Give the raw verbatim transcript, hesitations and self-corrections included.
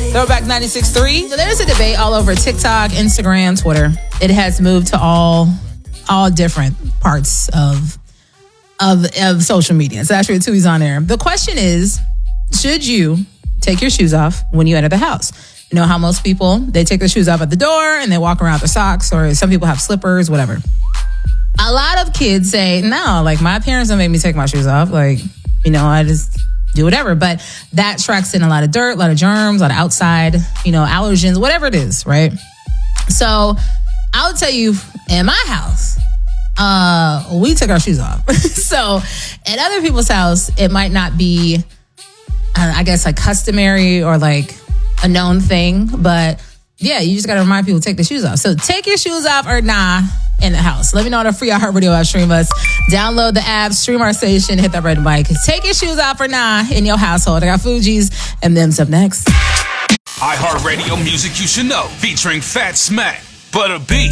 Throwback ninety-six point three. So there's a debate all over TikTok, Instagram, Twitter. It has moved to all all different parts of of, of social media. So actually, two is on there. The question is, should you take your shoes off when you enter the house? You know how most people, they take their shoes off at the door and they walk around with their socks, or some people have slippers, whatever. A lot of kids say, no, like my parents don't make me take my shoes off. Like, you know, I just do whatever. But that tracks in a lot of dirt, a lot of germs, a lot of outside, you know, allergens, whatever it is, right? So I'll tell you, in my house, uh, we took our shoes off. So at other people's house, it might not be, uh, I guess, like customary or like a known thing. But yeah, you just got to remind people to take the shoes off. So take your shoes off or nah in the house. Let me know on the free iHeartRadio app. Stream us. Download the app, stream our station, hit that red mic. Take your shoes off or nah in your household. I got Fugees and them's up next. iHeartRadio music you should know, featuring Fat Smack, Butter B,